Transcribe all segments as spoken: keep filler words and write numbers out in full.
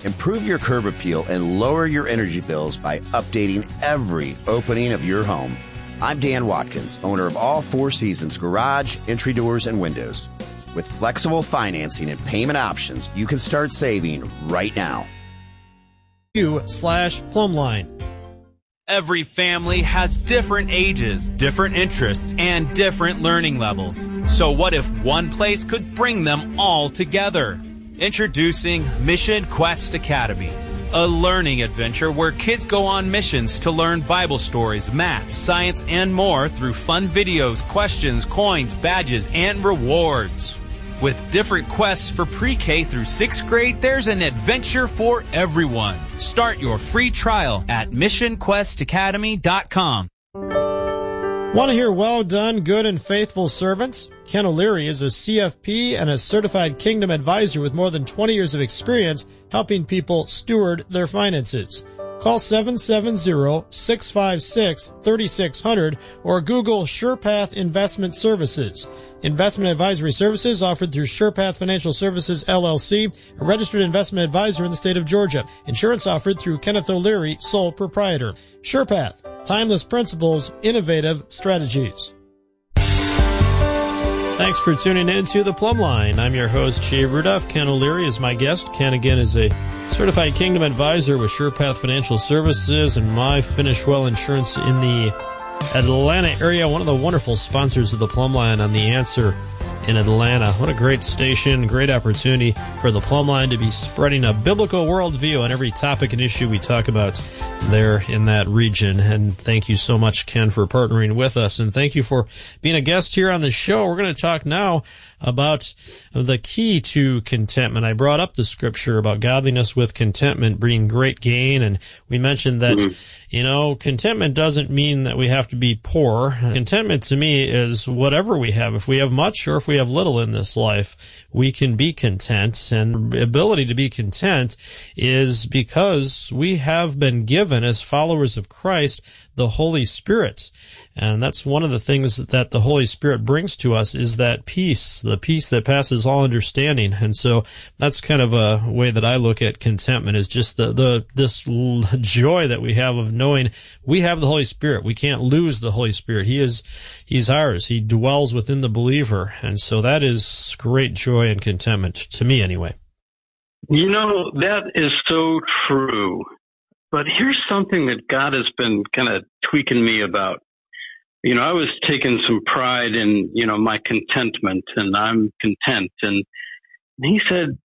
Improve your curb appeal and lower your energy bills by updating every opening of your home. I'm Dan Watkins, owner of All Four Seasons Garage, Entry Doors, and Windows. With flexible financing and payment options, you can start saving right now. U slash Plumline. Every family has different ages, different interests, and different learning levels. So what if one place could bring them all together? Introducing Mission Quest Academy, a learning adventure where kids go on missions to learn Bible stories, math, science, and more through fun videos, questions, coins, badges, and rewards. With different quests for pre-K through sixth grade, there's an adventure for everyone. Start your free trial at mission quest academy dot com. Want to hear well done, good and faithful servants? Ken O'Leary is a C F P and a certified Kingdom advisor with more than twenty years of experience helping people steward their finances. Call seven seven zero, six five six, three six zero zero or Google SurePath Investment Services. Investment advisory services offered through SurePath Financial Services, L L C, a registered investment advisor in the state of Georgia. Insurance offered through Kenneth O'Leary, sole proprietor. SurePath, timeless principles, innovative strategies. Thanks for tuning in to The Plumb Line. I'm your host, Jay Rudolph. Ken O'Leary is my guest. Ken, again, is a certified Kingdom advisor with SurePath Financial Services and My Finish Well Insurance in the Atlanta area. One of the wonderful sponsors of The Plumb Line on The Answer in Atlanta. What a great station, great opportunity for The Plumb Line to be spreading a biblical worldview on every topic and issue we talk about there in that region. And thank you so much, Ken, for partnering with us. And thank you for being a guest here on the show. We're going to talk now about the key to contentment. I brought up the scripture about godliness with contentment bringing great gain. And we mentioned that, mm-hmm. you know, contentment doesn't mean that we have to be poor. Contentment to me is whatever we have. If we have much or if we have little in this life, we can be content. And the ability to be content is because we have been given as followers of Christ the Holy Spirit. And that's one of the things that the Holy Spirit brings to us is that peace, the peace that passes all understanding. And so that's kind of a way that I look at contentment is just the, the, this joy that we have of knowing we have the Holy Spirit. We can't lose the Holy Spirit. He is, he's ours. He dwells within the believer. And so that is great joy and contentment to me anyway. You know, that is so true. But here's something that God has been kind of tweaking me about. You know, I was taking some pride in, you know, my contentment, and I'm content. And he said,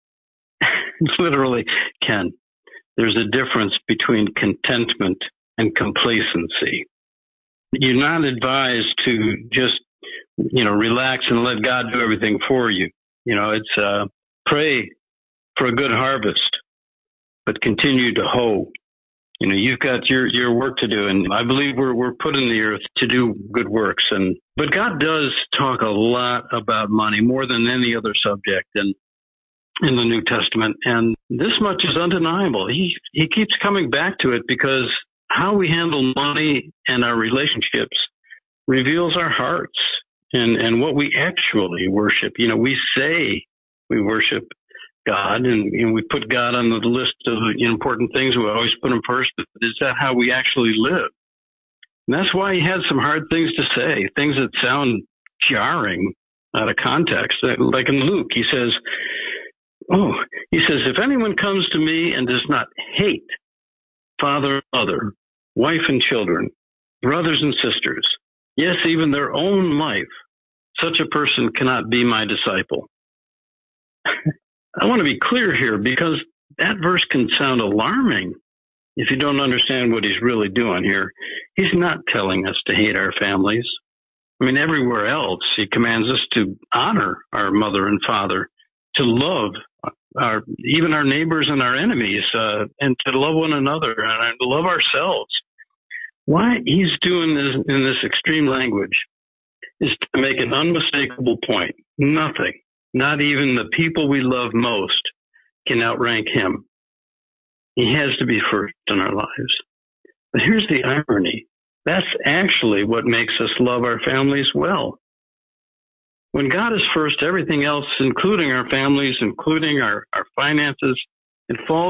literally, Ken, there's a difference between contentment and complacency. You're not advised to just, you know, relax and let God do everything for you. You know, it's uh, pray for a good harvest, but continue to hoe. You know, you've got your, your work to do, and I believe we're we're put in the earth to do good works. And but God does talk a lot about money, more than any other subject in in the New Testament. And this much is undeniable. He he keeps coming back to it because how we handle money and our relationships reveals our hearts and, and what we actually worship. You know, we say we worship God, and you know, we put God on the list of important things. We always put him first, but is that how we actually live? And that's why he had some hard things to say, things that sound jarring out of context. Like in Luke, he says, oh, he says, if anyone comes to me and does not hate father, mother, wife and children, brothers and sisters, yes, even their own life, such a person cannot be my disciple. I want to be clear here because that verse can sound alarming if you don't understand what he's really doing here. He's not telling us to hate our families. I mean, everywhere else, he commands us to honor our mother and father, to love our, even our neighbors and our enemies, uh, and to love one another and to love ourselves. Why he's doing this in this extreme language is to make an unmistakable point. Nothing, not even the people we love most, can outrank him. He has to be first in our lives. But here's the irony. That's actually what makes us love our families well. When God is first, everything else, including our families, including our, our finances, it falls